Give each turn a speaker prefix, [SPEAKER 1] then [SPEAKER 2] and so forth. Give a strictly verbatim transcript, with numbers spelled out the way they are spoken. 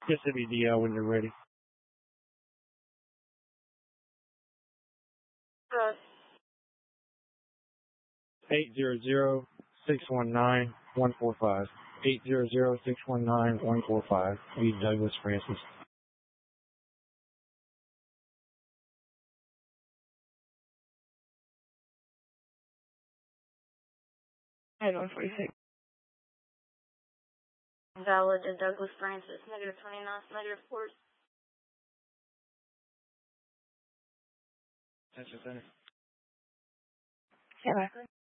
[SPEAKER 1] Yes, it'll be D L when you're ready.
[SPEAKER 2] Good.
[SPEAKER 1] Eight zero zero six one nine one four five. Eight zero zero six one nine one four five. Be Douglas Francis.
[SPEAKER 2] Head one forty-six. Valid to Douglas Francis, negative twenty-nine, negative four.
[SPEAKER 1] Attention center.
[SPEAKER 2] Yeah,